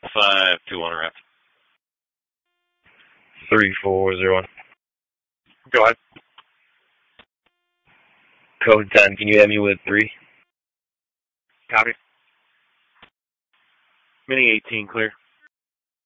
521 around. 3401. Go ahead. Code 10, can you hit me with 3? Copy. Mini 18, clear.